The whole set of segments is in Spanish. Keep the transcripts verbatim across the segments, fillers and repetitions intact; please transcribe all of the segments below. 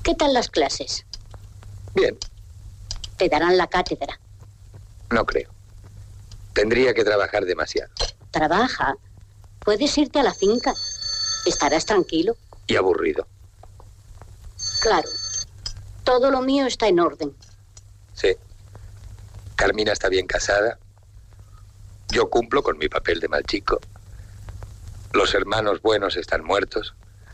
¿Qué tal las clases? Bien. ¿Te darán la cátedra? No creo. Tendría que trabajar demasiado. Trabaja. Puedes irte a la finca. Estarás tranquilo. Y aburrido. Claro. Todo lo mío está en orden. Sí. Carmina está bien casada. Yo cumplo con mi papel de mal chico. Los hermanos buenos están muertos.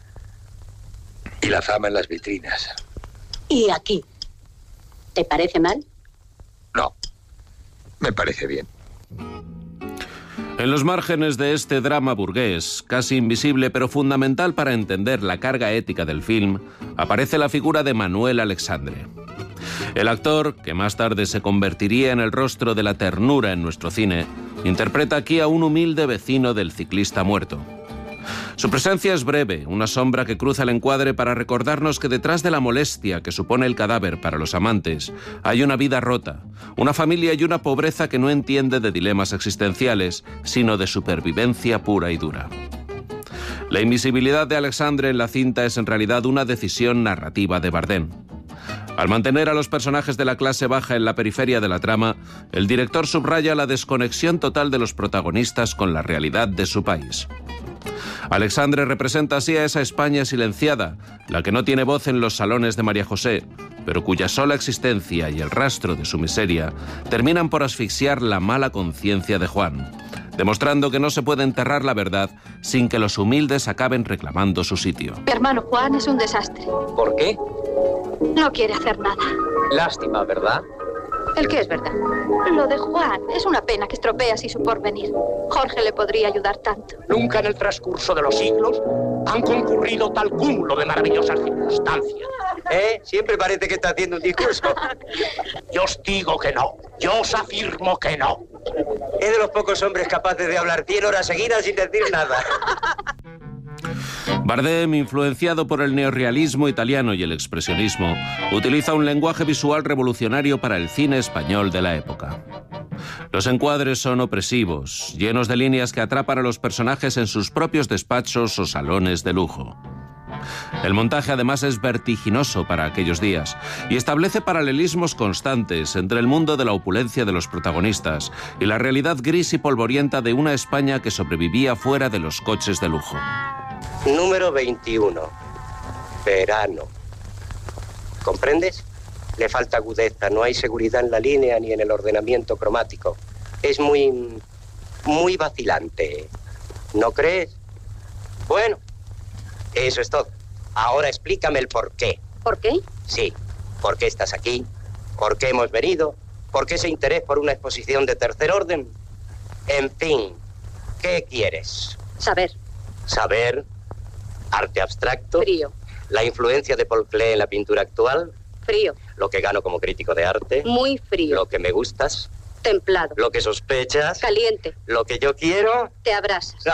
Y la fama en las vitrinas. ¿Y aquí? ¿Te parece mal? No. Me parece bien. En los márgenes de este drama burgués, casi invisible pero fundamental para entender la carga ética del film, aparece la figura de Manuel Alexandre. El actor, que más tarde se convertiría en el rostro de la ternura en nuestro cine, interpreta aquí a un humilde vecino del ciclista muerto. Su presencia es breve, una sombra que cruza el encuadre para recordarnos que detrás de la molestia que supone el cadáver para los amantes, hay una vida rota, una familia y una pobreza que no entiende de dilemas existenciales, sino de supervivencia pura y dura. La invisibilidad de Alexandre en la cinta es en realidad una decisión narrativa de Bardem. Al mantener a los personajes de la clase baja en la periferia de la trama, el director subraya la desconexión total de los protagonistas con la realidad de su país. Alexandre representa así a esa España silenciada, la que no tiene voz en los salones de María José, pero cuya sola existencia y el rastro de su miseria terminan por asfixiar la mala conciencia de Juan, demostrando que no se puede enterrar la verdad sin que los humildes acaben reclamando su sitio. Mi hermano Juan es un desastre. ¿Por qué? No quiere hacer nada. Lástima, ¿verdad? ¿El qué es verdad? Lo de Juan es una pena que estropee así su porvenir. Jorge le podría ayudar tanto. Nunca en el transcurso de los siglos han concurrido tal cúmulo de maravillosas circunstancias. ¿Eh? Siempre parece que está haciendo un discurso. Yo os digo que no. Yo os afirmo que no. Es de los pocos hombres capaces de hablar cien horas seguidas sin decir nada. Bardem, influenciado por el neorrealismo italiano y el expresionismo, utiliza un lenguaje visual revolucionario para el cine español de la época. Los encuadres son opresivos, llenos de líneas que atrapan a los personajes en sus propios despachos o salones de lujo. El montaje además es vertiginoso para aquellos días y establece paralelismos constantes entre el mundo de la opulencia de los protagonistas y la realidad gris y polvorienta de una España que sobrevivía fuera de los coches de lujo. Número veintiuno. Verano. ¿Comprendes? Le falta agudeza, no hay seguridad en la línea ni en el ordenamiento cromático. Es muy... muy vacilante. ¿No crees? Bueno, eso es todo. Ahora explícame el por qué. ¿Por qué? Sí. ¿Por qué estás aquí? ¿Por qué hemos venido? ¿Por qué ese interés por una exposición de tercer orden? En fin, ¿qué quieres? Saber. Saber. Arte abstracto. Frío. La influencia de Paul Klee en la pintura actual. Frío. Lo que gano como crítico de arte. Muy frío. Lo que me gustas. Templado. Lo que sospechas. Caliente. Lo que yo quiero. Te abrazas.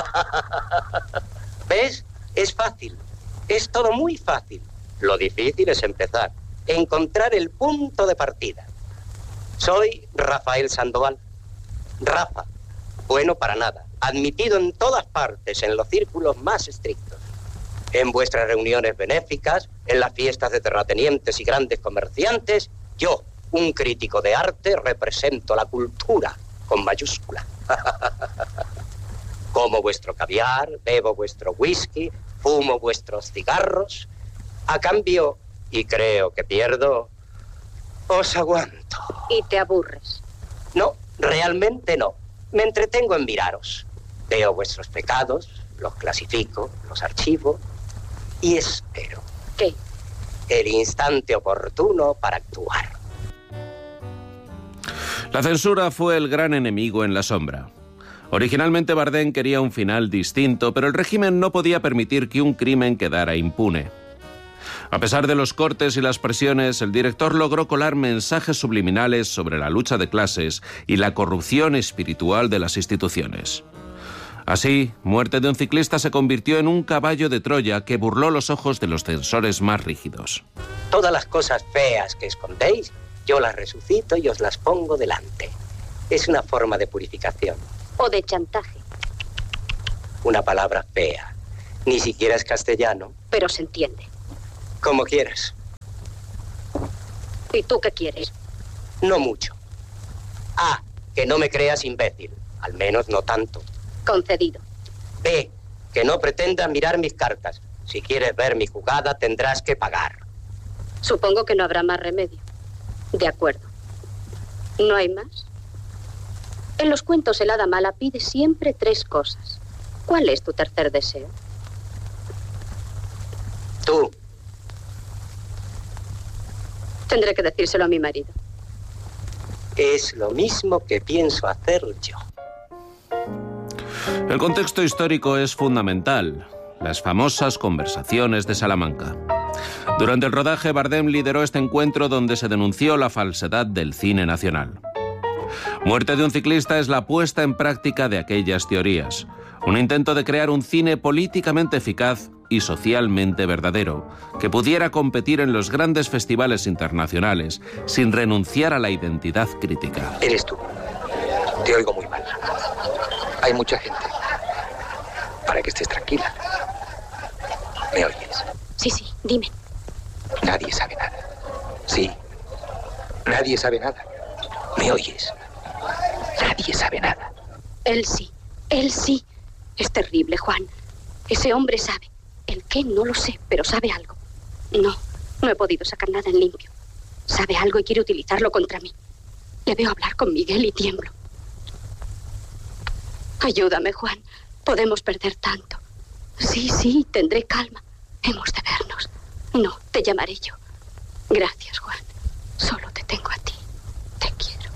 ¿Ves? Es fácil. Es todo muy fácil. Lo difícil es empezar. Encontrar el punto de partida. Soy Rafael Sandoval. Rafa. Bueno para nada. Admitido en todas partes, en los círculos más estrictos. En vuestras reuniones benéficas, en las fiestas de terratenientes y grandes comerciantes, yo, un crítico de arte, represento la cultura con mayúscula. Como vuestro caviar, bebo vuestro whisky, fumo vuestros cigarros. A cambio, y creo que pierdo, os aguanto. Y te aburres. No, realmente no. Me entretengo en miraros. Veo vuestros pecados, los clasifico, los archivo y espero. ¿Qué? El instante oportuno para actuar. La censura fue el gran enemigo en la sombra. Originalmente Bardem quería un final distinto, pero el régimen no podía permitir que un crimen quedara impune. A pesar de los cortes y las presiones, el director logró colar mensajes subliminales sobre la lucha de clases y la corrupción espiritual de las instituciones. Así, Muerte de un ciclista se convirtió en un caballo de Troya que burló los ojos de los censores más rígidos. Todas las cosas feas que escondéis, yo las resucito y os las pongo delante. Es una forma de purificación. O de chantaje. Una palabra fea. Ni siquiera es castellano. Pero se entiende. Como quieras. ¿Y tú qué quieres? No mucho. A, que no me creas imbécil. Al menos no tanto. Concedido. B, que no pretendas mirar mis cartas. Si quieres ver mi jugada, tendrás que pagar. Supongo que no habrá más remedio. De acuerdo. ¿No hay más? En los cuentos el hada mala pide siempre tres cosas. ¿Cuál es tu tercer deseo? Tú. Tendré que decírselo a mi marido. Es lo mismo que pienso hacer yo. El contexto histórico es fundamental. Las famosas conversaciones de Salamanca. Durante el rodaje, Bardem lideró este encuentro donde se denunció la falsedad del cine nacional. Muerte de un ciclista es la puesta en práctica de aquellas teorías. Un intento de crear un cine políticamente eficaz y socialmente verdadero, que pudiera competir en los grandes festivales internacionales sin renunciar a la identidad crítica. Eres tú. Te oigo muy mal. Hay mucha gente. Para que estés tranquila. ¿Me oyes? Sí, sí, dime. Nadie sabe nada. Sí. Nadie sabe nada. ¿Me oyes? Nadie sabe nada. Él sí, él sí. Es terrible, Juan. Ese hombre sabe. ¿El qué? No lo sé, pero sabe algo. No, no he podido sacar nada en limpio. Sabe algo y quiere utilizarlo contra mí. Le veo hablar con Miguel y tiemblo. Ayúdame, Juan. Podemos perder tanto. Sí, sí, tendré calma. Hemos de vernos. No, te llamaré yo. Gracias, Juan. Solo te tengo a ti. Te quiero.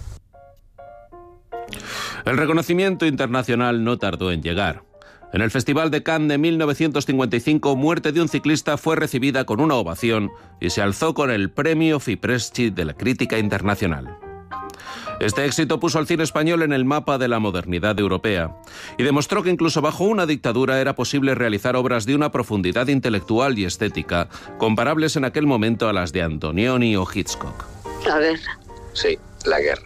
El reconocimiento internacional no tardó en llegar. En el Festival de Cannes de mil novecientos cincuenta y cinco, Muerte de un ciclista fue recibida con una ovación y se alzó con el premio Fipresci de la crítica internacional. Este éxito puso al cine español en el mapa de la modernidad europea y demostró que incluso bajo una dictadura era posible realizar obras de una profundidad intelectual y estética comparables en aquel momento a las de Antonioni o Hitchcock. La guerra. Sí, la guerra.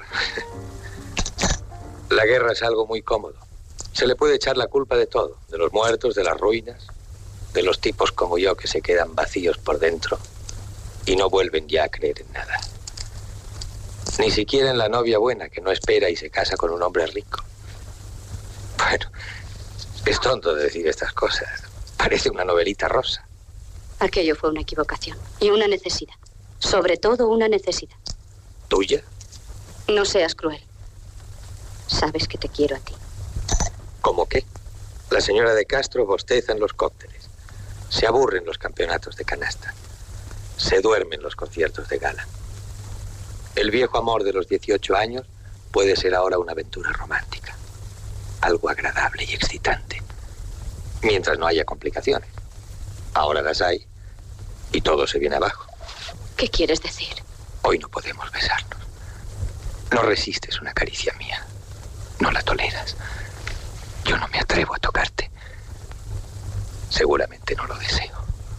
La guerra es algo muy cómodo. Se le puede echar la culpa de todo, de los muertos, de las ruinas, de los tipos como yo que se quedan vacíos por dentro y no vuelven ya a creer en nada. Ni siquiera en la novia buena que no espera y se casa con un hombre rico. Bueno, es tonto decir estas cosas. Parece una novelita rosa. Aquello fue una equivocación y una necesidad. Sobre todo una necesidad. ¿Tuya? No seas cruel. Sabes que te quiero a ti. ¿Cómo qué? La señora de Castro bosteza en los cócteles. Se aburre en los campeonatos de canasta. Se duerme en los conciertos de gala. El viejo amor de los dieciocho años puede ser ahora una aventura romántica. Algo agradable y excitante. Mientras no haya complicaciones. Ahora las hay y todo se viene abajo. ¿Qué quieres decir? Hoy no podemos besarnos. No resistes una caricia mía. No la toleras. Yo no me atrevo a tocarte. Seguramente no lo deseo.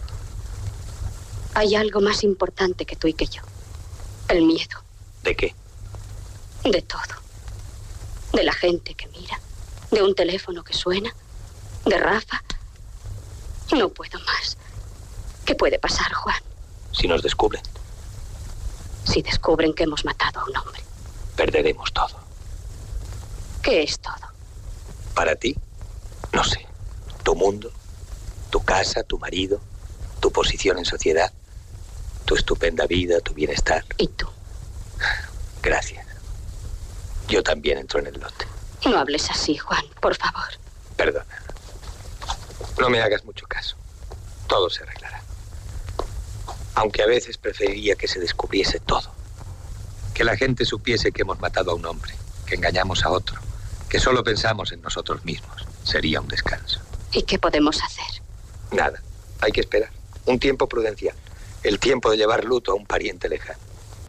Hay algo más importante que tú y que yo. El miedo. ¿De qué? De todo. De la gente que mira. De un teléfono que suena. De Rafa. No puedo más. ¿Qué puede pasar, Juan? Si nos descubren. Si descubren que hemos matado a un hombre. Perderemos todo. ¿Qué es todo? Para ti, no sé. Tu mundo, tu casa, tu marido, tu posición en sociedad, tu estupenda vida, tu bienestar. ¿Y tú? Gracias. Yo también entro en el lote. No hables así, Juan, por favor. Perdona. No me hagas mucho caso. Todo se arreglará. Aunque a veces preferiría que se descubriese todo. Que la gente supiese que hemos matado a un hombre, que engañamos a otro, que solo pensamos en nosotros mismos. Sería un descanso. ¿Y qué podemos hacer? Nada. Hay que esperar. Un tiempo prudencial. El tiempo de llevar luto a un pariente lejano.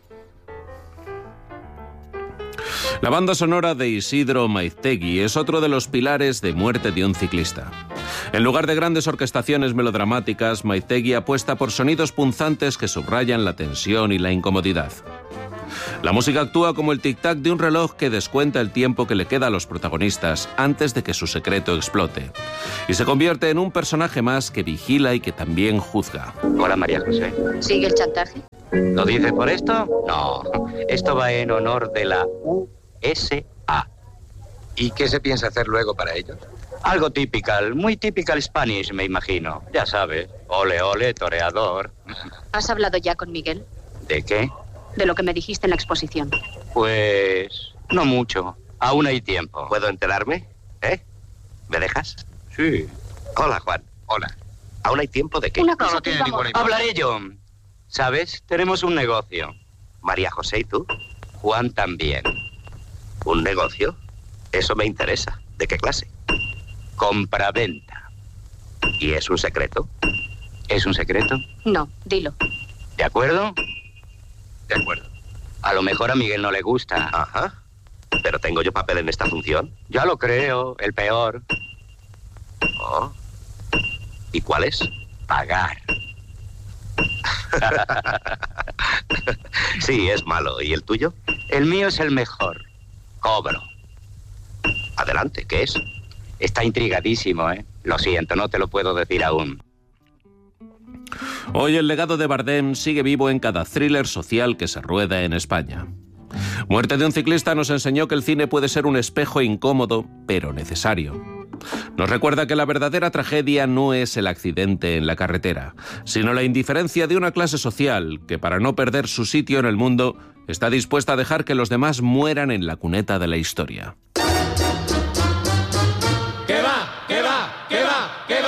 La banda sonora de Isidro Maiztegui es otro de los pilares de Muerte de un ciclista. En lugar de grandes orquestaciones melodramáticas, Maiztegui apuesta por sonidos punzantes que subrayan la tensión y la incomodidad. La música actúa como el tic-tac de un reloj que descuenta el tiempo que le queda a los protagonistas antes de que su secreto explote. Y se convierte en un personaje más que vigila y que también juzga. Hola, María José. ¿Sigue el chantaje? ¿Lo dices por esto? No. Esto va en honor de la U S A. ¿Y qué se piensa hacer luego para ellos? Algo typical, muy typical Spanish, me imagino. Ya sabes, ole ole, toreador. ¿Has hablado ya con Miguel? ¿De qué? De lo que me dijiste en la exposición. Pues... no mucho. Aún hay tiempo. ¿Puedo enterarme? ¿Eh? ¿Me dejas? Sí. Hola, Juan. Hola. ¿Aún hay tiempo de qué? Una cosa, No, no tiene vamos. ninguna importancia. Hablaré yo. ¿Sabes? Tenemos un negocio. María José, ¿y tú? Juan también. ¿Un negocio? Eso me interesa. ¿De qué clase? Compraventa. ¿Y es un secreto? ¿Es un secreto? No, dilo. ¿De acuerdo? De acuerdo. A lo mejor a Miguel no le gusta. Ajá. ¿Pero tengo yo papel en esta función? Ya lo creo, el peor. Oh. ¿Y cuál es? Pagar. Sí, es malo. ¿Y el tuyo? El mío es el mejor. Cobro. Adelante, ¿qué es? Está intrigadísimo, ¿eh? Lo siento, no te lo puedo decir aún. Hoy el legado de Bardem sigue vivo en cada thriller social que se rueda en España. Muerte de un ciclista nos enseñó que el cine puede ser un espejo incómodo, pero necesario. Nos recuerda que la verdadera tragedia no es el accidente en la carretera, sino la indiferencia de una clase social que, para no perder su sitio en el mundo, está dispuesta a dejar que los demás mueran en la cuneta de la historia.